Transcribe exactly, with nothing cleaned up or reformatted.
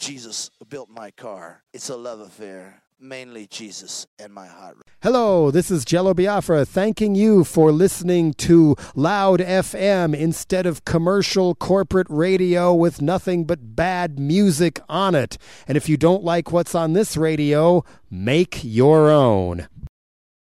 Jesus built my car. It's a love affair. Mainly Jesus and my heart. Hello, this is Jello Biafra thanking you for listening to Loud F M instead of commercial corporate radio with nothing but bad music on it. And if you don't like what's on this radio, make your own.